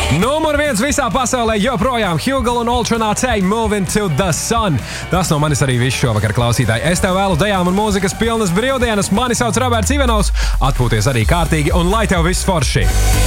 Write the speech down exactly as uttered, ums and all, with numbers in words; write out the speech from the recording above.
Numur viens visā pasaulē joprojām Hugo un Ultranācei Moving to the Sun. Tas no manis arī viss šovakar, klausītāji. Es tev vēlu dejām un mūzikas pilnas brīvdienas. Mani sauc Roberts Ivanovs. Atpūties arī kārtīgi un lai tev viss forši!